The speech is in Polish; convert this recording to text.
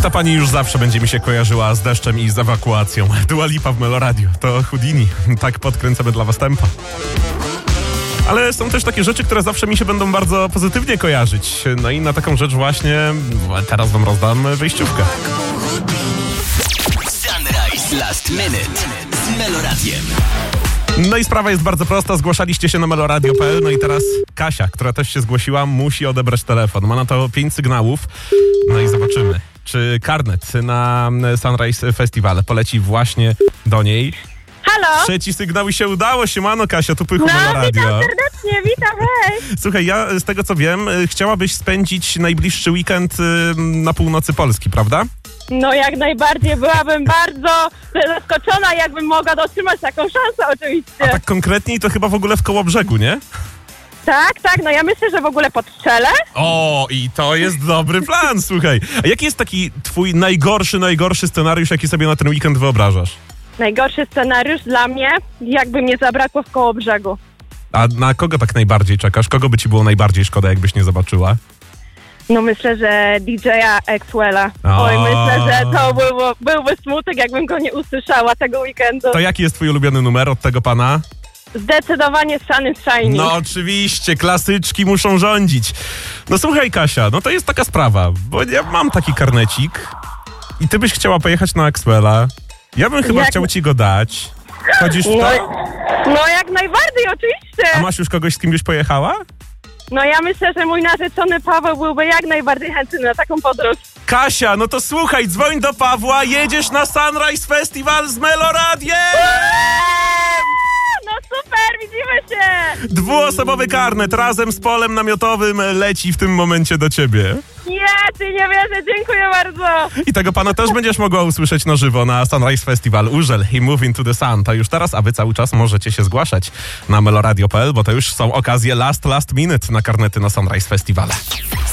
ta pani już zawsze będzie mi się kojarzyła z deszczem i z ewakuacją. Dua Lipa w Meloradio. To Houdini. Tak podkręcamy dla was tempo. Ale są też takie rzeczy, które zawsze mi się będą bardzo pozytywnie kojarzyć. No i na taką rzecz właśnie teraz wam rozdam wejściówkę. Sunrise Last Minute z Meloradiem. No i sprawa jest bardzo prosta. Zgłaszaliście się na meloradio.pl. No i teraz Kasia, która też się zgłosiła, musi odebrać telefon. Ma na to 5 sygnałów. No i zobaczymy, czy karnet na Sunrise Festival poleci właśnie do niej. Halo? 3 sygnał i się udało. Siemano, Kasia, tu Pychu Meloradio. Witam serdecznie, witam, hej. Słuchaj, ja z tego co wiem, chciałabyś spędzić najbliższy weekend na północy Polski, prawda? No jak najbardziej, byłabym bardzo zaskoczona, jakbym mogła otrzymać taką szansę oczywiście. A tak konkretniej to chyba w ogóle w Kołobrzegu, nie? Tak, no ja myślę, że w ogóle pod Strzelę. O, i to jest dobry plan, słuchaj. A jaki jest taki twój najgorszy scenariusz, jaki sobie na ten weekend wyobrażasz? Najgorszy scenariusz dla mnie, jakby mnie zabrakło w Kołobrzegu. A na kogo tak najbardziej czekasz? Kogo by ci było najbardziej szkoda, jakbyś nie zobaczyła? No myślę, że DJ-a Axwella. Oj, myślę, że to byłby smutek, jakbym go nie usłyszała tego weekendu. To jaki jest twój ulubiony numer od tego pana? Zdecydowanie Sun is Shining. No oczywiście, klasyczki muszą rządzić. No słuchaj, Kasia, no to jest taka sprawa, bo ja mam taki karnecik i ty byś chciała pojechać na Axwella. Ja bym chyba chciał ci go dać. Chodzisz w to? No jak najbardziej, oczywiście. A masz już kogoś, z kim byś pojechała? No ja myślę, że mój narzeczony Paweł byłby jak najbardziej chętny na taką podróż. Kasia, no to słuchaj, dzwoń do Pawła, jedziesz na Sunrise Festival z Meloradiem! No super, widzimy się! 2-osobowy karnet razem z polem namiotowym leci w tym momencie do ciebie. Nie, ty nie wierzę, dziękuję bardzo! I tego pana też będziesz mogła usłyszeć na żywo na Sunrise Festival Urzel i Move Into the Sun. To już teraz, a wy cały czas możecie się zgłaszać na meloradio.pl, bo to już są okazje last minute na karnety na Sunrise Festival.